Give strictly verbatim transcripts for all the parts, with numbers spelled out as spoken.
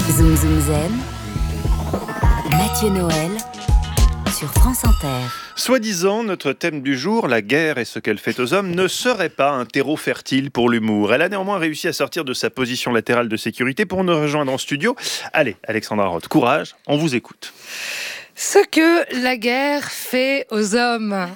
Zoom Zoom Zen, Mathieu Noël sur France Inter. Soi-disant, notre thème du jour, la guerre et ce qu'elle fait aux hommes, ne serait pas un terreau fertile pour l'humour. Elle a néanmoins réussi à sortir de sa position latérale de sécurité pour nous rejoindre en studio. Allez, Alexandra Roth, courage, on vous écoute. Ce que la guerre fait aux hommes.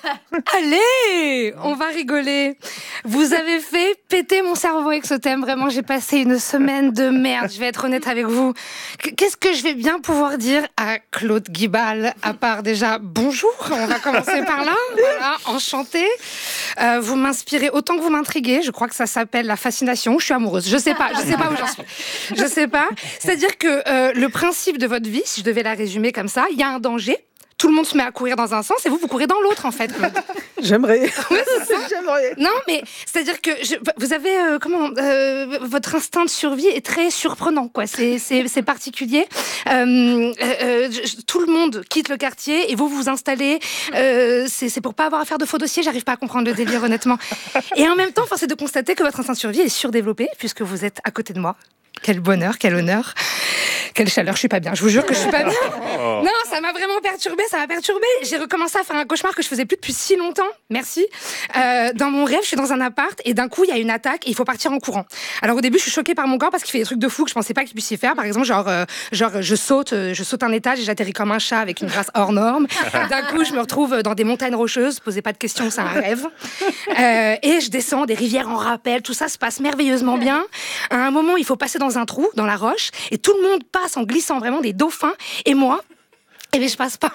Allez, on va rigoler. Vous avez fait péter mon cerveau avec ce thème. Vraiment, j'ai passé une semaine de merde. Je vais être honnête avec vous. Qu'est-ce que je vais bien pouvoir dire à Claude Guibal, à part déjà bonjour. On va commencer par là. Voilà, enchanté. Euh, vous m'inspirez autant que vous m'intriguez. Je crois que ça s'appelle la fascination. Je suis amoureuse. Je sais pas. Je sais pas où j'en suis. Je sais pas. C'est-à-dire que euh, le principe de votre vie, si je devais la résumer comme ça, il y a un danger. Tout le monde se met à courir dans un sens et vous, vous courez dans l'autre, en fait, Claude. J'aimerais. Oui, c'est ça. J'aimerais. Non, mais c'est-à-dire que je, vous avez, euh, comment, euh, votre instinct de survie est très surprenant, quoi. C'est, c'est, c'est particulier. Euh, euh, je, tout le monde quitte le quartier et vous vous installez. Euh, c'est, c'est pour pas avoir à faire de faux dossiers. J'arrive pas à comprendre le délire, honnêtement. Et en même temps, force est de constater que votre instinct de survie est surdéveloppé puisque vous êtes à côté de moi. Quel bonheur, quel honneur. Quelle chaleur, je suis pas bien. Je vous jure que je suis pas bien. Non, ça m'a vraiment perturbée, ça m'a perturbée. J'ai recommencé à faire un cauchemar que je faisais plus depuis si longtemps. Merci. Euh, dans mon rêve, je suis dans un appart et d'un coup, il y a une attaque et il faut partir en courant. Alors au début, je suis choquée par mon corps parce qu'il fait des trucs de fou que je pensais pas qu'il puisse y faire. Par exemple, genre, euh, genre je saute, euh, je saute un étage et j'atterris comme un chat avec une grâce hors norme. D'un coup, je me retrouve dans des montagnes rocheuses. Posez pas de questions, c'est un rêve. Euh, et je descends des rivières en rappel. Tout ça se passe merveilleusement bien. À un moment, il faut passer dans un trou, dans la roche, et tout le monde passe en glissant vraiment des dauphins. Et moi, eh bien, je passe pas.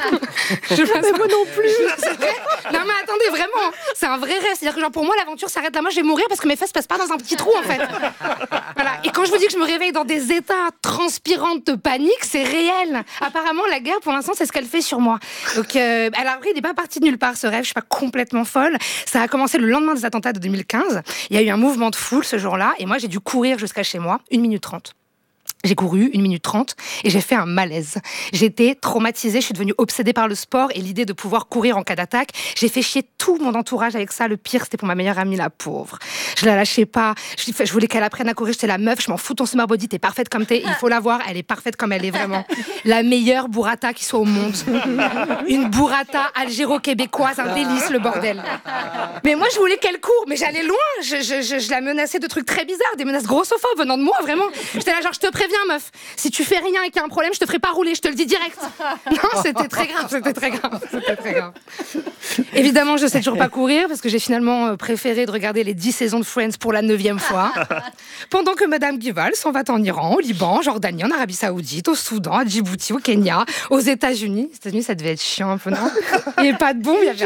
je passe mais pas. moi non plus. Non, mais attendez, vraiment, c'est un vrai rêve. C'est-à-dire que genre, pour moi, l'aventure s'arrête là. Moi, je vais mourir parce que mes fesses passent pas dans un petit trou, en fait. Voilà. Et quand je vous dis que je me réveille dans des états transpirants de panique, c'est réel. Apparemment, la guerre, pour l'instant, c'est ce qu'elle fait sur moi. Donc, euh, alors, il n'est pas parti de nulle part, ce rêve. Je suis pas complètement folle. Ça a commencé le lendemain des attentats de deux mille quinze. Il y a eu un mouvement de foule ce jour-là. Et moi, j'ai dû courir jusqu'à chez moi, une minute trente. J'ai couru une minute trente et j'ai fait un malaise. J'étais traumatisée, je suis devenue obsédée par le sport et l'idée de pouvoir courir en cas d'attaque. J'ai fait chier tout mon entourage avec ça. Le pire, c'était pour ma meilleure amie, la pauvre. Je la lâchais pas. Je, je voulais qu'elle apprenne à courir. J'étais la meuf, je m'en fous ton summer body, t'es parfaite comme t'es. Il faut la voir, elle est parfaite comme elle est vraiment. La meilleure burrata qui soit au monde. Une burrata algéro-québécoise, un délice, le bordel. Mais moi, je voulais qu'elle court, mais j'allais loin. Je, je, je, je la menaçais de trucs très bizarres, des menaces grossophobes venant de moi, vraiment. J'étais là, genre, je te préviens, meuf, si tu fais rien et qu'il y a un problème, je te ferai pas rouler, je te le dis direct. Non, c'était très grave, c'était très grave, c'était très grave. Évidemment, je sais toujours pas courir parce que j'ai finalement préféré de regarder les dix saisons de Friends pour la neuvième fois. Pendant que Madame Guibal s'en va en Iran, au Liban, en Jordanie, en Arabie Saoudite, au Soudan, à Djibouti, au Kenya, aux États-Unis. Les États-Unis, ça devait être chiant un peu, non? Il n'y avait pas de bombe, il n'y avait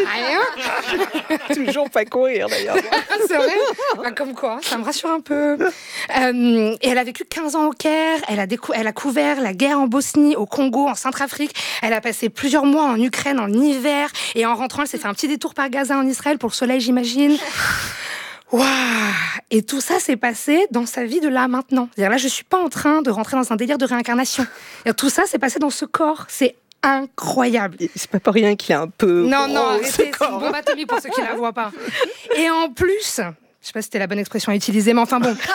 rien. Toujours pas courir d'ailleurs. C'est vrai? Bah, comme quoi, ça me rassure un peu. Euh, et elle a vécu quinze ans au Caire, elle a, décou- elle a couvert la guerre en Bosnie, au Congo, en Centrafrique. Elle a passé plusieurs mois en Ukraine en hiver. Et en rentrant, elle s'est fait un petit détour par Gaza en Israël pour le soleil, j'imagine. Waouh! Et tout ça s'est passé dans sa vie de là maintenant. C'est-à-dire là, je suis pas en train de rentrer dans un délire de réincarnation. C'est-à-dire, tout ça s'est passé dans ce corps. C'est incroyable. C'est pas pour rien qu'il est un peu. Non, non, gros, arrêtez, ce c'est une corps. bombe atomique pour ceux qui la voient pas. Et en plus, je sais pas si c'était la bonne expression à utiliser, mais enfin bon.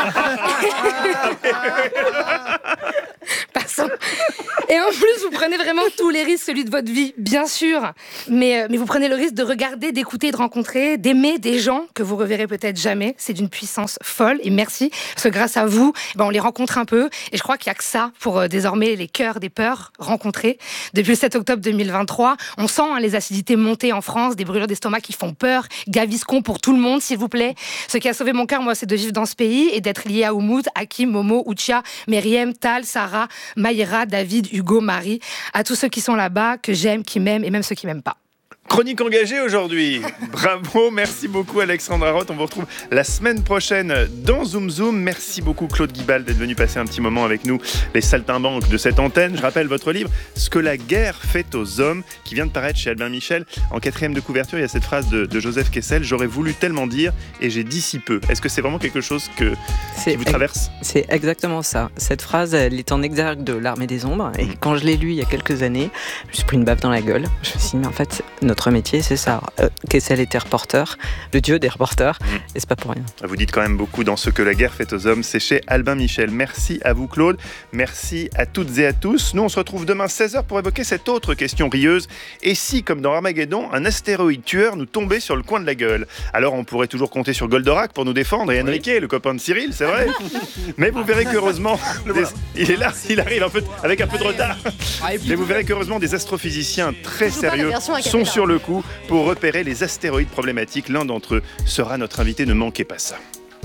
Passons. Et en plus, vous prenez vraiment tous les risques, celui de votre vie, bien sûr. Mais, euh, mais vous prenez le risque de regarder, d'écouter, de rencontrer, d'aimer des gens que vous reverrez peut-être jamais. C'est d'une puissance folle. Et merci, parce que grâce à vous, ben, on les rencontre un peu. Et je crois qu'il n'y a que ça pour euh, désormais les cœurs des peurs rencontrés. Depuis le sept octobre deux mille vingt-trois, on sent hein, les acidités monter en France, des brûlures d'estomac qui font peur. Gaviscon pour tout le monde, s'il vous plaît. Ce qui a sauvé mon cœur, moi, c'est de vivre dans ce pays et d'être lié à Oumoud, Hakim, Momo, Outia, Meriem, Tal, Sarah, Maïra, David, Hugo, Marie, à tous ceux qui sont là-bas, que j'aime, qui m'aiment et même ceux qui m'aiment pas. Chronique engagée aujourd'hui. Bravo, merci beaucoup Alexandra Roth. On vous retrouve la semaine prochaine dans Zoom Zoom. Merci beaucoup Claude Guibal d'être venu passer un petit moment avec nous, les saltimbanques de cette antenne. Je rappelle votre livre « Ce que la guerre fait aux hommes » qui vient de paraître chez Albin Michel. En quatrième de couverture, il y a cette phrase de, de Joseph Kessel « J'aurais voulu tellement dire et j'ai dit si peu ». Est-ce que c'est vraiment quelque chose que, qui vous traverse ? C'est exactement ça. Cette phrase, elle est en exergue de L'Armée des Ombres. Et quand je l'ai lue il y a quelques années, je me suis pris une baffe dans la gueule. Je me suis dit, mais en fait, notre notre métier, c'est ça. Euh, Kessel était reporter, le dieu des reporters, mmh. et c'est pas pour rien. Vous dites quand même beaucoup dans Ce que la guerre fait aux hommes, c'est chez Albin Michel. Merci à vous Claude, merci à toutes et à tous. Nous on se retrouve demain seize heures pour évoquer cette autre question rieuse. Et si, comme dans Armageddon, un astéroïde tueur nous tombait sur le coin de la gueule? Alors on pourrait toujours compter sur Goldorak pour nous défendre, et Enrique, oui. le copain de Cyril, c'est vrai. Mais vous verrez qu'heureusement, des... il est là, il arrive un peu, avec un peu de retard. Mais vous verrez qu'heureusement des astrophysiciens très sérieux sont sur le coup pour repérer les astéroïdes problématiques. L'un d'entre eux sera notre invité, ne manquez pas ça.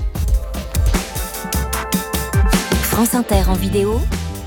France Inter en vidéo.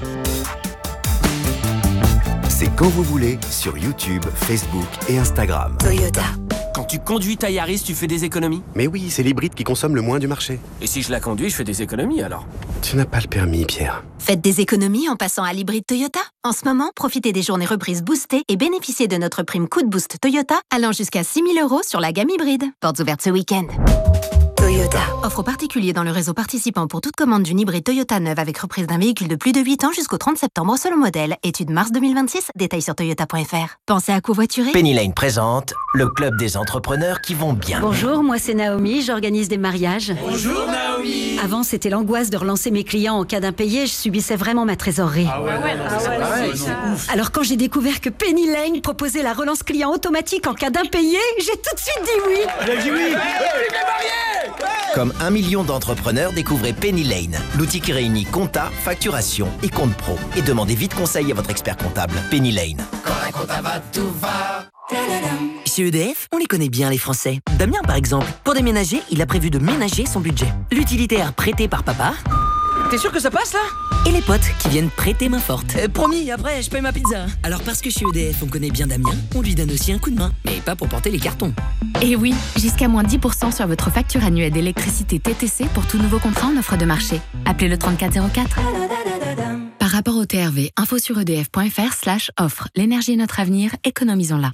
C'est quand vous voulez sur YouTube, Facebook et Instagram. Toyota. Quand tu conduis ta Yaris, tu fais des économies? Mais oui, c'est l'hybride qui consomme le moins du marché. Et si je la conduis, je fais des économies alors? Tu n'as pas le permis, Pierre. Faites des économies en passant à l'hybride Toyota. En ce moment, profitez des journées reprises boostées et bénéficiez de notre prime coup de boost Toyota allant jusqu'à six mille euros sur la gamme hybride. Portes ouvertes ce week-end. Toyota. Offre aux particuliers dans le réseau participant pour toute commande d'une hybride Toyota neuve avec reprise d'un véhicule de plus de huit ans jusqu'au trente septembre selon modèle. Étude mars deux mille vingt-six, détails sur toyota point f r. Pensez à covoiturer? Penny Lane présente le club des entrepreneurs qui vont bien. Bonjour, moi c'est Naomi, j'organise des mariages. Bonjour Naomi. Avant c'était l'angoisse de relancer mes clients en cas d'impayé, je subissais vraiment ma trésorerie. Ah ouais, ah ouais, non, ah ouais, pareil, c'est ouf. Alors quand j'ai découvert que Penny Lane proposait la relance client automatique en cas d'impayé, j'ai tout de suite dit oui. Elle a dit oui. Comme un million d'entrepreneurs, découvrez Penny Lane, l'outil qui réunit compta, facturation et compte pro. Et demandez vite conseil à votre expert comptable. Penny Lane. Quand la compta va, tout va. Chez E D F, on les connaît bien les Français. Damien par exemple, pour déménager, il a prévu de ménager son budget. L'utilitaire prêté par papa. T'es sûr que ça passe là? Et les potes qui viennent prêter main forte. Euh, promis, après je paye ma pizza. Alors parce que chez E D F on connaît bien Damien, on lui donne aussi un coup de main. Mais pas pour porter les cartons. Et oui, jusqu'à moins dix pour cent sur votre facture annuelle d'électricité T T C pour tout nouveau contrat en offre de marché. Appelez le trente-quatre zéro quatre. Par rapport au T R V, info sur edf point f r slash offre. L'énergie est notre avenir, économisons-la.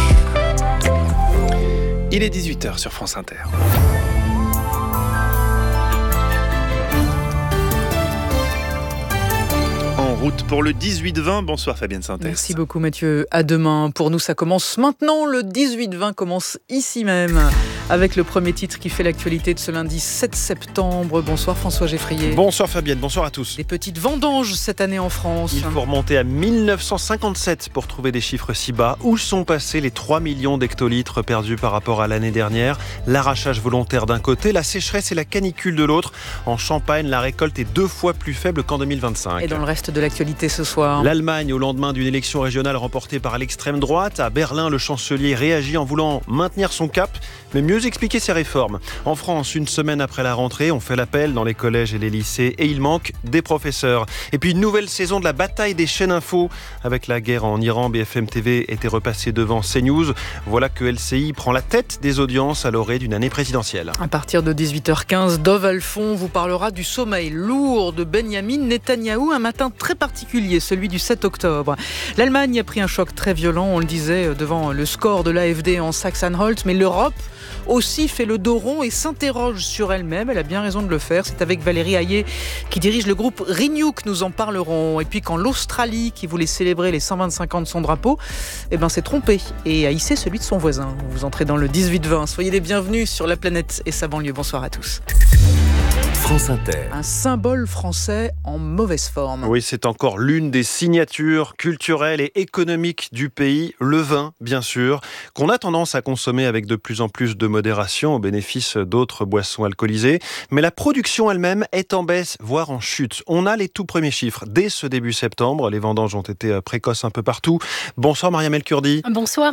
Il est dix-huit heures sur France Inter. En route pour le dix-huit vingt. Bonsoir Fabienne Synthèse. Merci beaucoup Mathieu. À demain. Pour nous, ça commence maintenant. Le dix-huit vingt commence ici même avec le premier titre qui fait l'actualité de ce lundi sept septembre. Bonsoir François Geffrier. Bonsoir Fabienne, bonsoir à tous. Des petites vendanges cette année en France. Il faut remonter à mille neuf cent cinquante-sept pour trouver des chiffres si bas. Où sont passés les trois millions d'hectolitres perdus par rapport à l'année dernière? L'arrachage volontaire d'un côté, la sécheresse et la canicule de l'autre. En Champagne, la récolte est deux fois plus faible qu'en deux mille vingt-cinq. Et dans le reste de l'actualité ce soir, l'Allemagne, au lendemain d'une élection régionale remportée par l'extrême droite. À Berlin, le chancelier réagit en voulant maintenir son cap, mais mieux expliquer ses réformes. En France, une semaine après la rentrée, on fait l'appel dans les collèges et les lycées et il manque des professeurs. Et puis une nouvelle saison de la bataille des chaînes info. Avec la guerre en Iran, B F M T V était repassé devant CNews. Voilà que L C I prend la tête des audiences à l'orée d'une année présidentielle. À partir de dix-huit heures quinze, Dov Alphon vous parlera du sommeil lourd de Benyamin Netanyahou, un matin très particulier, celui du sept octobre. L'Allemagne a pris un choc très violent, on le disait, devant le score de l'A F D en Saxe-Anhalt, mais l'Europe aussi fait le dos rond et s'interroge sur elle-même. Elle a bien raison de le faire. C'est avec Valérie Hayé qui dirige le groupe Renew que nous en parlerons. Et puis quand l'Australie, qui voulait célébrer les cent vingt-cinq ans de son drapeau, eh ben, s'est trompée et a hissé celui de son voisin. Vous entrez dans le dix-huit vingt. Soyez les bienvenus sur la planète et sa banlieue. Bonsoir à tous. France Inter. Un symbole français en mauvaise forme. Oui, c'est encore l'une des signatures culturelles et économiques du pays, le vin, bien sûr, qu'on a tendance à consommer avec de plus en plus de modération au bénéfice d'autres boissons alcoolisées. Mais la production elle-même est en baisse, voire en chute. On a les tout premiers chiffres dès ce début septembre. Les vendanges ont été précoces un peu partout. Bonsoir Mariam El Kurdi. Bonsoir.